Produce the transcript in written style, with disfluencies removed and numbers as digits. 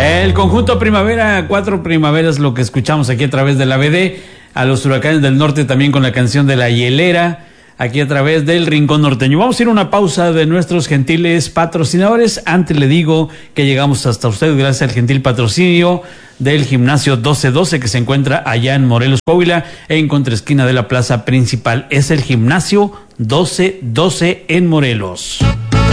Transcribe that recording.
El conjunto Primavera, 4 primaveras, lo que escuchamos aquí a través de la BD, a los Huracanes del Norte también con la canción de La Hielera, aquí a través del Rincón Norteño. Vamos a ir a una pausa de nuestros gentiles patrocinadores. Antes le digo que llegamos hasta usted gracias al gentil patrocinio del Gimnasio 1212 que se encuentra allá en Morelos, Coahuila, en contraesquina de la plaza principal. Es el Gimnasio 1212 en Morelos.